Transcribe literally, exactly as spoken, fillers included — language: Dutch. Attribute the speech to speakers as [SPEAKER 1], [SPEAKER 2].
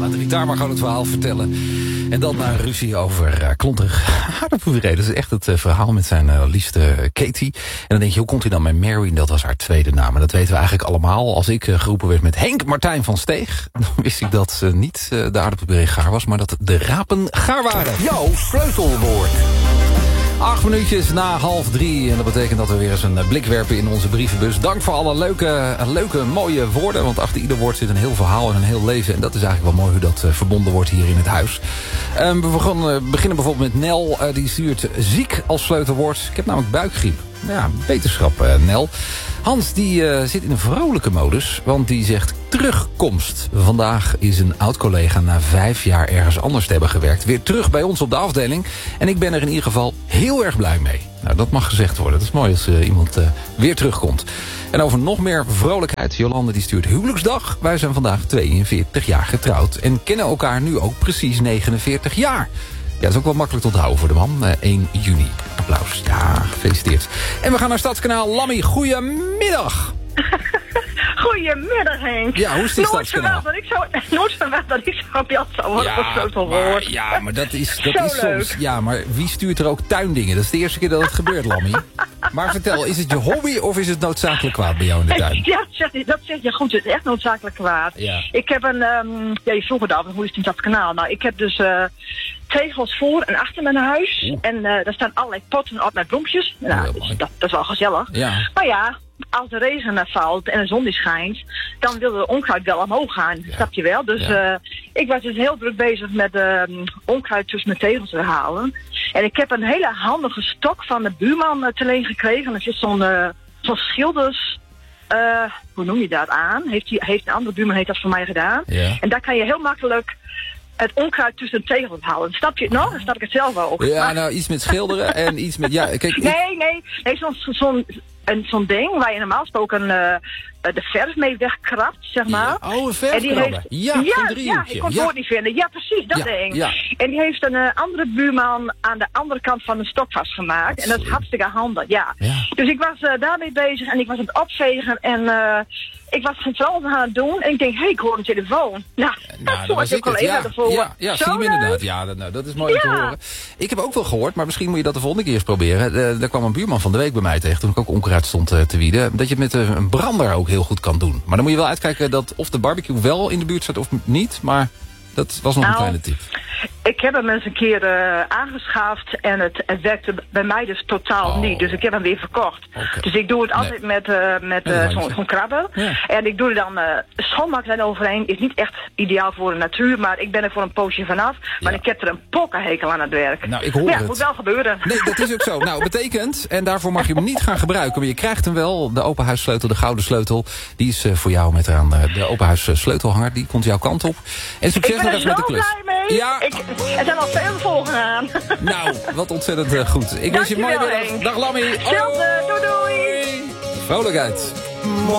[SPEAKER 1] de gitaar maar gewoon het verhaal vertellen. En dan naar ruzie over uh, klonterig aardappelpuree. Dat is echt het uh, verhaal met zijn uh, liefste Katie. En dan denk je, hoe komt hij dan met Mary? Dat was haar tweede naam. En dat weten we eigenlijk allemaal. Als ik uh, geroepen werd met Henk Martijn van Steeg, dan wist ik dat uh, niet uh, de aardappelpuree gaar was, maar dat de rapen gaar waren. Jouw sleutelwoord. Acht minuutjes na half drie. En dat betekent dat we weer eens een blik werpen in onze brievenbus. Dank voor alle leuke, leuke mooie woorden. Want achter ieder woord zit een heel verhaal en een heel leven. En dat is eigenlijk wel mooi hoe dat uh, verbonden wordt hier in het huis. Um, we gaan, uh, beginnen bijvoorbeeld met Nel. Uh, die stuurt ziek als sleutelwoord. Ik heb namelijk buikgriep. Ja, wetenschap, uh, Nel. Hans die uh, zit in een vrolijke modus, want die zegt terugkomst. Vandaag is een oud-collega na vijf jaar ergens anders te hebben gewerkt weer terug bij ons op de afdeling. En ik ben er in ieder geval heel erg blij mee. Nou, dat mag gezegd worden. Dat is mooi als uh, iemand uh, weer terugkomt. En over nog meer vrolijkheid. Jolande die stuurt huwelijksdag. Wij zijn vandaag tweeënveertig jaar getrouwd en kennen elkaar nu ook precies negenenveertig jaar. Ja, dat is ook wel makkelijk te onthouden voor de man. Uh, één juni. Applaus. Ja, gefeliciteerd. En we gaan naar Stadskanaal. Lammy, goedemiddag.
[SPEAKER 2] Goedemiddag, Henk.
[SPEAKER 1] Ja, hoe is het Stadskanaal?
[SPEAKER 2] Nooit verwacht dat ik zo op je zou worden
[SPEAKER 1] ja,
[SPEAKER 2] sleutelwoord.
[SPEAKER 1] Ja, maar dat is, dat
[SPEAKER 2] zo
[SPEAKER 1] is
[SPEAKER 2] leuk.
[SPEAKER 1] soms... Ja, maar wie stuurt er ook tuindingen? Dat is de eerste keer dat het gebeurt, Lammy. Maar vertel, is het je hobby of is het noodzakelijk kwaad bij jou in de tuin?
[SPEAKER 2] Ja, dat zeg je, dat zeg je goed. Het is echt noodzakelijk kwaad.
[SPEAKER 1] Ja.
[SPEAKER 2] Ik heb een... Um, ja, je vroeg het af, hoe is het in Stadskanaal? Nou, ik heb dus... Uh, tegels voor en achter mijn huis. Oeh. En uh, daar staan allerlei potten op met bloempjes. Nou, dus dat, dat is wel gezellig.
[SPEAKER 1] Ja.
[SPEAKER 2] Maar ja, als de regen valt en de zon die schijnt, dan wil de onkruid wel omhoog gaan. Ja. Snap je wel? Dus ja. uh, ik was dus heel druk bezig met uh, onkruid tussen mijn tegels te halen. En ik heb een hele handige stok van de buurman uh, te leen gekregen. Er zit zo'n uh, zo'n schilders... Uh, hoe noem je dat aan? Heeft, die, heeft een andere buurman heeft dat voor mij gedaan.
[SPEAKER 1] Ja.
[SPEAKER 2] En daar kan je heel makkelijk het onkruid tussen de tegels halen. Snap je het nog? Dan snap ik het zelf ook.
[SPEAKER 1] Ja,
[SPEAKER 2] maar...
[SPEAKER 1] nou, iets met schilderen en iets met... Ja, kijk, ik...
[SPEAKER 2] Nee, nee. nee zo'n zo'n zo'n ding waar je normaal gesproken uh, de verf mee wegkrabt, zeg maar.
[SPEAKER 1] Ja, oh, een verfkrabber. Ja,
[SPEAKER 2] ja, ja, ik kon het
[SPEAKER 1] ja.
[SPEAKER 2] woord niet vinden. Ja, precies, dat
[SPEAKER 1] ja,
[SPEAKER 2] ding.
[SPEAKER 1] Ja.
[SPEAKER 2] En die heeft een uh, andere buurman aan de andere kant van de stok vastgemaakt. Dat en dat is hartstikke handig, ja. ja. Dus ik was uh, daarmee bezig en ik was aan het opvegen en... Uh, ik was het vooral aan het doen en ik denk, hé, hey, ik hoor een telefoon. Nou,
[SPEAKER 1] nou
[SPEAKER 2] dat
[SPEAKER 1] dat was ik het. Ja, ja, ja zie je inderdaad. Ja, dat, nou, dat is mooi om ja. te horen. Ik heb ook wel gehoord, maar misschien moet je dat de volgende keer eens proberen. Uh, er kwam een buurman van de week bij mij tegen, toen ik ook onkruid stond uh, te wieden, dat je het met uh, een brander ook heel goed kan doen. Maar dan moet je wel uitkijken dat of de barbecue wel in de buurt staat of niet, maar dat was nog nou, een kleine tip.
[SPEAKER 2] Ik heb hem eens een keer uh, aangeschaft en het, het werkte bij mij dus totaal oh. niet. Dus ik heb hem weer verkocht. Okay. Dus ik doe het altijd nee. met, uh, met uh, zo'n zo krabber. Ja. En ik doe er dan uh, schoonmaakslijn overheen. Is niet echt ideaal voor de natuur, maar ik ben er voor een poosje vanaf. Maar ja. ik heb er een pokkenhekel aan het werk.
[SPEAKER 1] Nou, ik hoor
[SPEAKER 2] ja,
[SPEAKER 1] het.
[SPEAKER 2] Het moet wel gebeuren.
[SPEAKER 1] Nee, dat is ook zo. Nou, betekent, en daarvoor mag je hem niet gaan gebruiken, maar je krijgt hem wel, de openhuissleutel, de gouden sleutel. Die is uh, voor jou met eraan uh, de openhuissleutelhanger. Die komt jouw kant op. En succes nog even met de klus.
[SPEAKER 2] Ik ben er zo blij mee.
[SPEAKER 1] Ja.
[SPEAKER 2] Ik, er zijn al veel volgen aan.
[SPEAKER 1] Nou, wat ontzettend uh, goed. Ik wens je een mooie middag. Dag Lammy.
[SPEAKER 2] Hetzelfde. Doei doei.
[SPEAKER 1] Vrolijkheid.